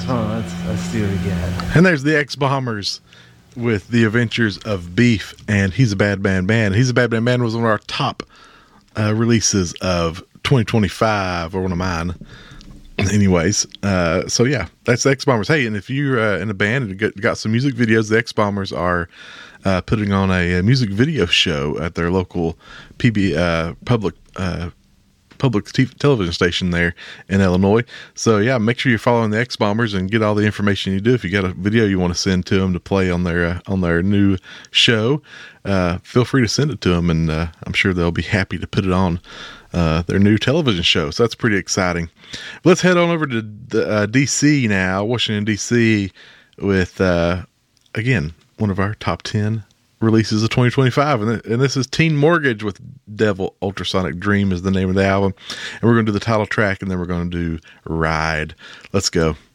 Oh, let's do it again. And there's the X-Bombers with The Adventures of Beef, and He's a Bad Man Band. He's a Bad Man Band was one of our top releases of 2025, or one of mine. Anyways, so yeah, that's the X-Bombers. Hey, and if you're in a band and got some music videos, the X-Bombers are putting on a music video show at their local public television station there in Illinois. So yeah, make sure you're following the X-Bombers and get all the information you do. If you got a video you want to send to them to play on their new show, feel free to send it to them, and I'm sure they'll be happy to put it on their new television show. So that's pretty exciting. Let's head on over to DC now, Washington DC, with again one of our top 10 releases of 2025, and this is Teen Mortgage with Devil Ultrasonic Dream is the name of the album, and we're going to do the title track, and then we're going to do Ride. Let's go.